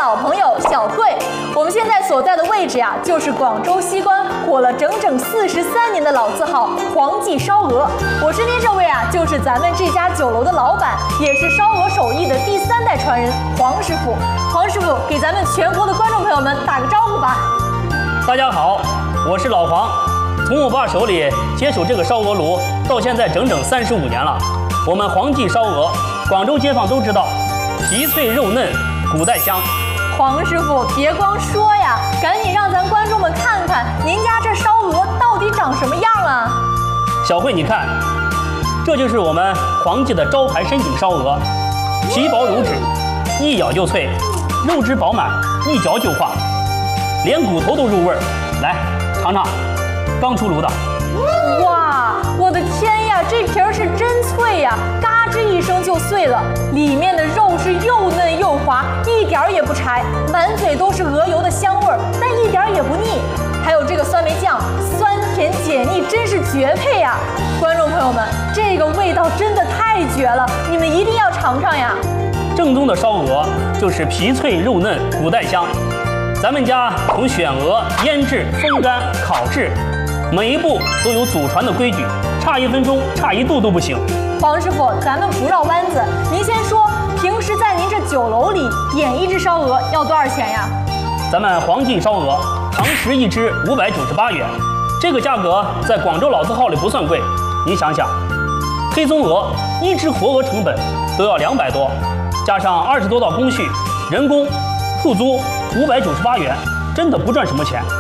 小朋友小慧。我们现在所在的位置呀，就是广州西关火了整整43年的老字号黄记烧鹅。我身边这位啊，就是咱们这家酒楼的老板，也是烧鹅手艺的第3代传人黄师傅。黄师傅给咱们全国的观众朋友们打个招呼吧。 大家好，我是老黄。从我爸手里接手这个烧鹅炉到现在整整35年了。我们黄记烧鹅，广州街坊都知道，皮脆肉嫩，骨带香。 黄师傅别光说呀，赶紧让咱观众们看看您家这烧鹅到底长什么样啊！ 小慧，你看，这就是我们黄记的招牌深井烧鹅，皮薄如纸，一咬就脆，肉质饱满，一嚼就化，连骨头都入味儿。来，尝尝，刚出炉的。 哇，我的天呀，这皮儿是真脆呀，嘎吱一声就碎了，里面的肉是又嫩又滑，一点儿也不柴，满嘴都是鹅油的香味儿，但一点儿也不腻。还有这个酸梅酱，酸甜解腻，真是绝配呀！观众朋友们，这个味道真的太绝了，你们一定要尝尝呀！ 正宗的烧鹅就是皮脆肉嫩，骨带香。咱们家从选鹅、腌制、风干、烤制，每一步都有祖传的规矩，差1分钟、差1度都不行。 黄师傅，咱们不绕弯子，您先说，平时在您这酒楼里点一只烧鹅要多少钱呀？ 咱们黄记烧鹅，堂食一只598元，这个价格在广州老字号里不算贵。您想想，黑松鹅一只活鹅成本都要200多，加上20多道工序、人工、铺租598元，真的不赚什么钱。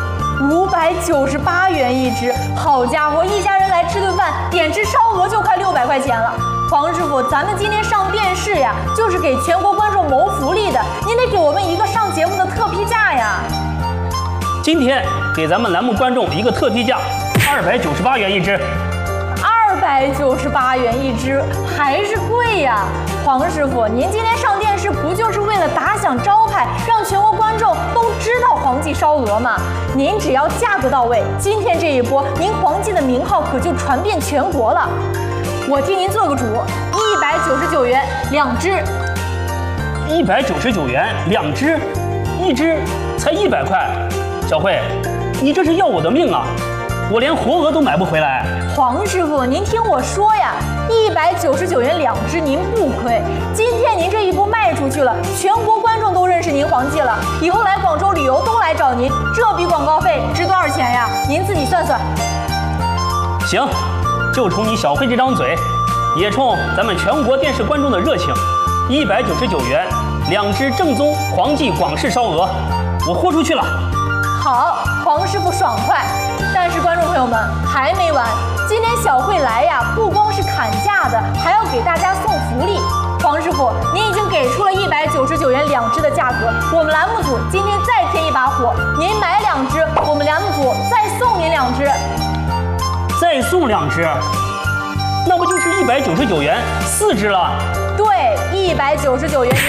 598元一只，好家伙，一家人来吃顿饭，点只烧鹅就快600块钱了。黄师傅，咱们今天上电视呀，就是给全国观众谋福利的，您得给我们一个上节目的特批价呀。 今天给咱们栏目观众一个特批价，298元一只。 298元一只，还是贵呀！黄师傅，您今天上电视不就是为了打响招牌，让全国观众都知道黄记烧鹅吗？您只要价格到位，今天这一波，您黄记的名号可就传遍全国了。我替您做个主，199元2只。 199元2只，一只才100块。小慧，你这是要我的命啊！我连活鹅都买不回来。 黄师傅，您听我说呀，199元2只，您不亏。今天您这一波卖出去了，全国观众都认识您黄记了，以后来广州旅游都来找您，这笔广告费值多少钱呀？您自己算算。 行，就冲你小慧这张嘴，也冲咱们全国电视观众的热情，199元2只正宗黄记广式烧鹅，我豁出去了。 好，黄师傅爽快。但是观众朋友们还没完，今天小慧来呀，不光是砍价的，还要给大家送福利。黄师傅，您已经给出了199元2只的价格，我们栏目组今天再添一把火，您买2只，我们栏目组再送您2只。 再送2只，那不就是199元4只了？ 对，199元。